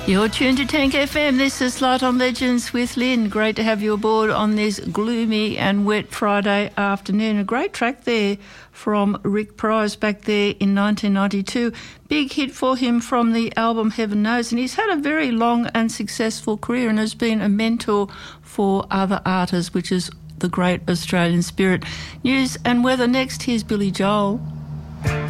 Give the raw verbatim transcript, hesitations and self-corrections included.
You're tuned to Tank F M. This is Light on Legends with Lynn. Great to have you aboard on this gloomy and wet Friday afternoon. A great track there from Rick Price back there in nineteen ninety-two. Big hit for him from the album Heaven Knows. And he's had a very long and successful career and has been a mentor for other artists, which is the great Australian spirit. News and weather next. Here's Billy Joel.